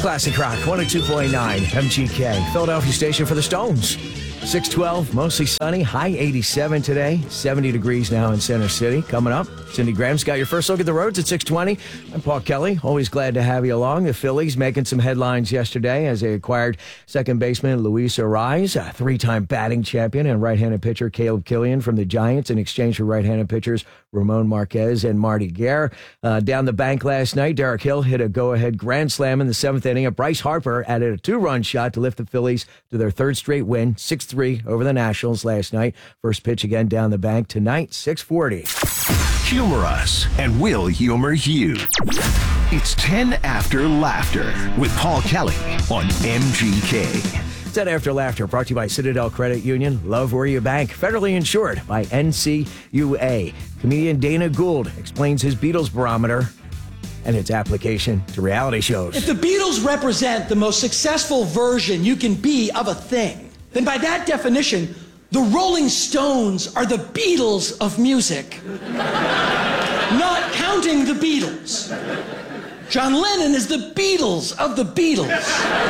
Classic Rock 102.9 MGK, Philadelphia station for the Stones. 612, mostly sunny, high 87 today, 70 degrees now in Center City. Coming up, Cindy Graham's got your first look at the roads at 620. I'm Paul Kelly, always glad to have you along. The Phillies making some headlines yesterday as they acquired second baseman Luis Arraez, a three-time batting champion, and right-handed pitcher Caleb Killian from the Giants in exchange for right-handed pitchers Ramon Marquez and Marty Guerre. Down the bank last night, Derek Hill hit a go-ahead grand slam in the seventh inning. Bryce Harper added a two-run shot to lift the Phillies to their third straight win, 6-3 over the Nationals last night. First pitch again down the bank tonight, 6:40. Humor us, and we'll humor you. It's 10 After Laughter with Paul Kelly on MGK. 10 After Laughter, brought to you by Citadel Credit Union. Love where you bank. Federally insured by NCUA. Comedian Dana Gould explains his Beatles barometer and its application to reality shows. If the Beatles represent the most successful version you can be of a thing, then by that definition, the Rolling Stones are the Beatles of music. Not counting the Beatles. John Lennon is the Beatles of the Beatles.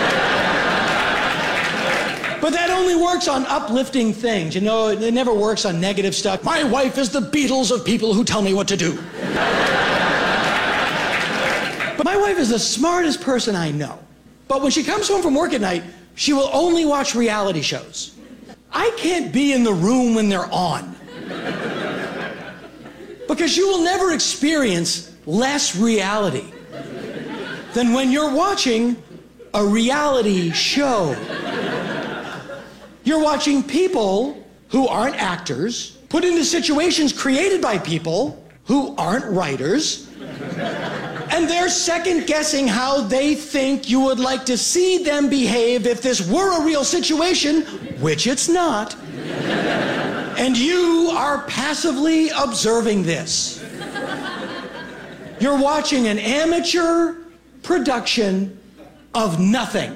But that only works on uplifting things. You know, it never works on negative stuff. My wife is the Beatles of people who tell me what to do. But my wife is the smartest person I know. But when she comes home from work at night, she will only watch reality shows. I can't be in the room when they're on. Because you will never experience less reality than when you're watching a reality show. You're watching people who aren't actors put into situations created by people who aren't writers, and they're second-guessing how they think you would like to see them behave if this were a real situation, which it's not. And you are passively observing this. You're watching an amateur production of nothing.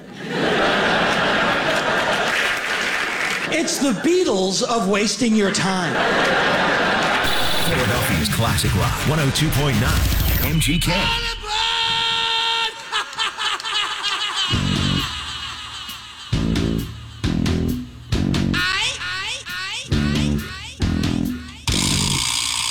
It's the Beatles of wasting your time. Philadelphia's Classic Rock 102.9 MGK.